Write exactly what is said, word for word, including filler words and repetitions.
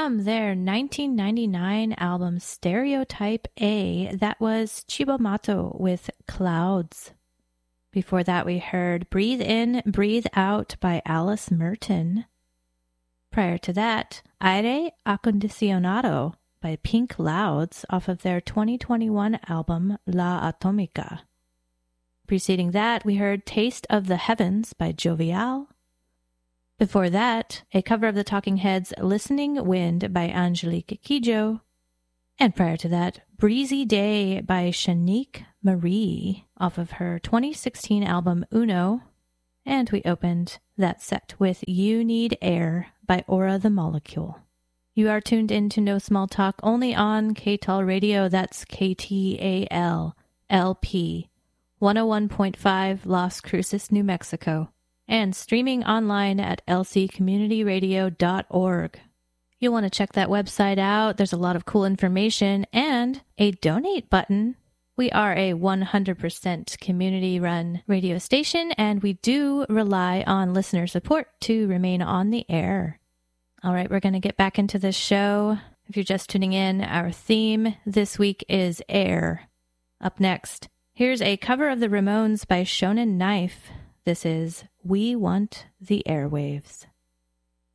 from their nineteen ninety-nine album Stereotype A, that was Chibomato with Clouds. Before that, we heard Breathe In, Breathe Out by Alice Merton. Prior to that, Aire Acondicionado by Pink Louds off of their twenty twenty-one album La Atomica. Preceding that, we heard Taste of the Heavens by Jovial. Before that, a cover of the Talking Heads' Listening Wind by Angelique Kidjo. And prior to that, Breezy Day by Shanique Marie off of her twenty sixteen album Uno. And we opened that set with You Need Air by Aura the Molecule. You are tuned into No Small Talk only on K T A L Radio. That's K T A L L P one oh one point five Las Cruces, New Mexico. And streaming online at l c community radio dot org. You'll want to check that website out. There's a lot of cool information and a donate button. We are a one hundred percent community-run radio station, and we do rely on listener support to remain on the air. All right, we're going to get back into this show. If you're just tuning in, our theme this week is air. Up next, here's a cover of the Ramones by Shonen Knife. This is We Want the Airwaves.